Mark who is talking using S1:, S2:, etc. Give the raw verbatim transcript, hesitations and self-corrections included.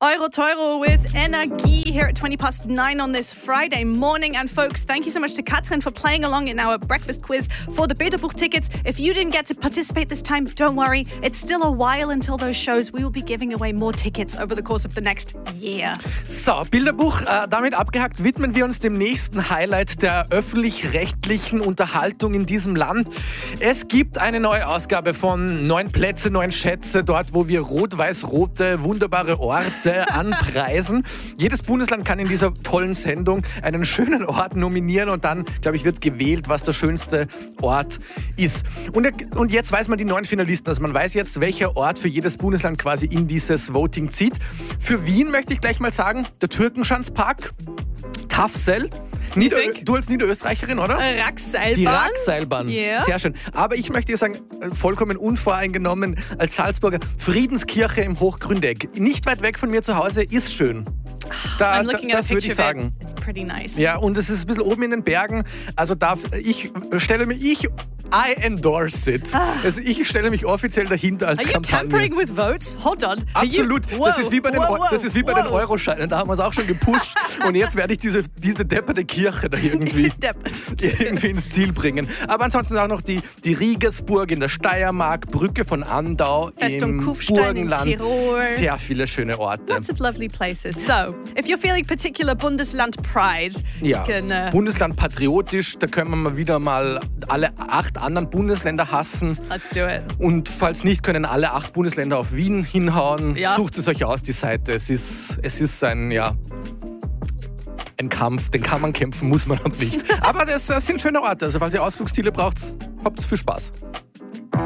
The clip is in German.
S1: Euro Teuro with Energie here at twenty past nine on this Friday morning. And folks, thank you so much to Katrin for playing along in our breakfast quiz for the Bilderbuch tickets. If you didn't get to participate this time, don't worry. It's still a while until those shows. We will be giving away more tickets over the course of the next year.
S2: So, Bilderbuch, äh, damit abgehakt, widmen wir uns dem nächsten Highlight der öffentlich-rechtlichen Unterhaltung in diesem Land. Es gibt eine neue Ausgabe von Neun Plätze, Neun Schätze, dort, wo wir rot-weiß-rote, wunderbare Orte anpreisen. Jedes Bundesland kann in dieser tollen Sendung einen schönen Ort nominieren und dann, glaube ich, wird gewählt, was der schönste Ort ist. Und, und jetzt weiß man die neun Finalisten, also man weiß jetzt, welcher Ort für jedes Bundesland quasi in dieses Voting zieht. Für Wien möchte ich gleich mal sagen, der Türkenschanzpark, Tafsel. Nieder du als Niederösterreicherin, oder?
S1: Rackseilbahn.
S2: Die Rackseilbahn.
S1: Yeah.
S2: Sehr schön. Aber ich möchte dir sagen, vollkommen unvoreingenommen als Salzburger, Friedenskirche im Hochgründeck. Nicht weit weg von mir zu Hause, ist schön. Da, da, das würde ich sagen.
S1: It's pretty nice.
S2: Ja, und es ist ein bisschen oben in den Bergen. Also darf ich stelle mir ich I endorse it. Ah. Also ich stelle mich offiziell dahinter als
S1: Are
S2: Kampagne.
S1: You tampering with votes? Hold on.
S2: Absolut.
S1: You,
S2: das ist wie bei den,
S1: whoa, whoa,
S2: das ist wie bei den Euroscheinen. Da haben wir es auch schon gepusht. Und jetzt werde ich diese, diese depperte Kirche da irgendwie, irgendwie ins Ziel bringen. Aber ansonsten auch noch die, die Riegersburg in der Steiermark, Brücke von Andau
S1: Festung
S2: im
S1: Kufstein
S2: Burgenland.
S1: in Tirol.
S2: Sehr viele schöne Orte.
S1: Lots of lovely places. So, if you're feeling particular Bundesland pride,
S2: ja.
S1: you can, uh,
S2: Bundesland patriotisch, da können wir mal wieder mal alle acht anderen Bundesländer hassen.
S1: Let's do it.
S2: Und falls nicht, können alle acht Bundesländer auf Wien hinhauen.
S1: Ja.
S2: Sucht es euch aus, die Seite. Es ist, es ist ein, ja, ein Kampf. Den kann man kämpfen, muss man aber nicht. Aber das, das sind schöne Orte. Also falls ihr Ausflugsziele braucht, habt viel Spaß.